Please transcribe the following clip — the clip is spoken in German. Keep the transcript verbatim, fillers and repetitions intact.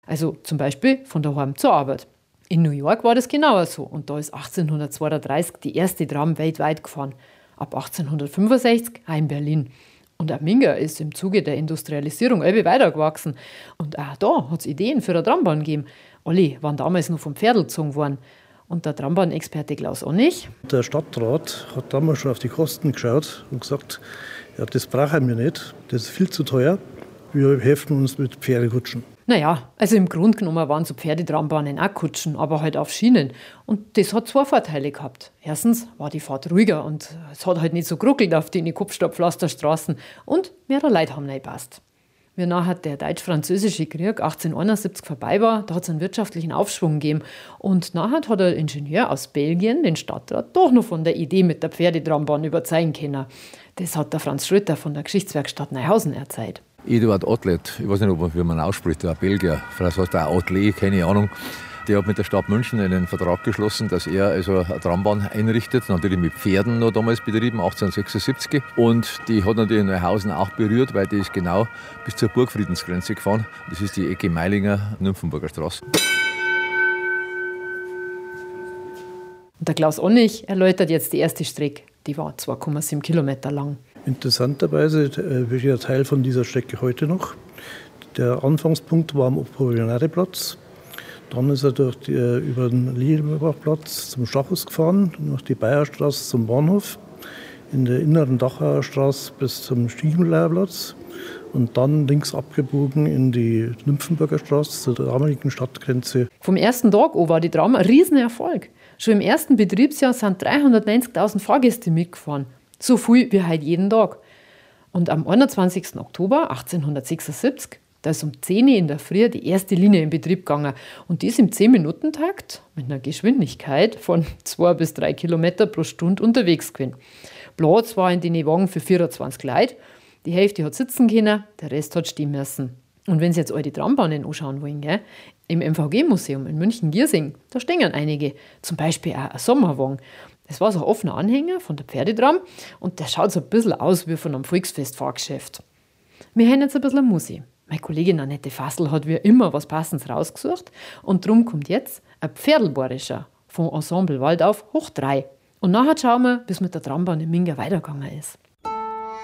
Also zum Beispiel von daheim zur Arbeit. In New York war das genauer so und da ist achtzehnhundertzweiunddreißig die erste Tram weltweit gefahren. Ab achtzehnhundertfünfundsechzig auch in Berlin. Und auch Minga ist im Zuge der Industrialisierung irgendwie weitergewachsen. Und auch da hat es Ideen für eine Trambahn gegeben. Alle waren damals noch vom Pferdl gezogen worden. Und der Trambahnexperte Klaus Onnig. Der Stadtrat hat damals schon auf die Kosten geschaut und gesagt, ja, das brauchen wir nicht, das ist viel zu teuer. Wir helfen uns mit Pferdekutschen. Naja, also im Grunde genommen waren so Pferdetrambanen auch Kutschen, aber halt auf Schienen. Und das hat zwei Vorteile gehabt. Erstens war die Fahrt ruhiger und es hat halt nicht so geruckelt auf den Kopfsteinpflasterstraßen und mehrere Leute haben reingepasst. Wie nachher der deutsch-französische Krieg achtzehnhunderteinundsiebzig vorbei war, da hat es einen wirtschaftlichen Aufschwung gegeben. Und nachher hat ein Ingenieur aus Belgien den Stadtrat doch noch von der Idee mit der Pferdetrambahn überzeugen können. Das hat der Franz Schröter von der Geschichtswerkstatt Neuhausen erzählt. Eduard Otlet, ich weiß nicht, ob man, wie man ausspricht, ein Belgier, vielleicht heißt er auch Otlet, keine Ahnung. Der hat mit der Stadt München einen Vertrag geschlossen, dass er also eine Trambahn einrichtet, natürlich mit Pferden noch damals betrieben, achtzehnhundertsechsundsiebzig. Und die hat natürlich Neuhausen auch berührt, weil die ist genau bis zur Burgfriedensgrenze gefahren. Das ist die Ecke Meilinger-Nymphenburger Straße. Und der Klaus Onnig erläutert jetzt die erste Strecke. Die war zwei Komma sieben Kilometer lang. Interessanterweise wird ja Teil von dieser Strecke heute noch. Der Anfangspunkt war am Apollinaire-Platz. Dann ist er durch die, über den Liebachplatz zum Stachus gefahren, durch die Bayerstraße zum Bahnhof, in der inneren Dachauer Straße bis zum Stiefenleierplatz und dann links abgebogen in die Nymphenburger Straße zur damaligen Stadtgrenze. Vom ersten Tag an war die Tram ein Riesenerfolg. Schon im ersten Betriebsjahr sind dreihundertneunzigtausend Fahrgäste mitgefahren. So viel wie heute jeden Tag. Und am einundzwanzigsten Oktober achtzehnhundertsechsundsiebzig, da ist um zehn Uhr in der Früh die erste Linie in Betrieb gegangen. Und die ist im zehn-Minuten-Takt mit einer Geschwindigkeit von zwei bis drei Kilometer pro Stunde unterwegs gewesen. Platz war in den Wagen für vierundzwanzig Leute. Die Hälfte hat sitzen können, der Rest hat stehen müssen. Und wenn Sie jetzt alte Trambahnen anschauen wollen, gell, im M V G-Museum in München-Giersing, da stehen einige, zum Beispiel auch ein Sommerwagen. Das war so ein offener Anhänger von der Pferdetram und der schaut so ein bisschen aus wie von einem Volksfest-Fahrgeschäft. Wir haben jetzt ein bisschen Musik. Meine Kollegin Annette Fassel hat wie immer was Passendes rausgesucht und darum kommt jetzt ein Pferdelbohrischer vom Ensemble Waldauf hoch drei. Und nachher schauen wir, bis mit der Trambahn in Minga weitergegangen ist.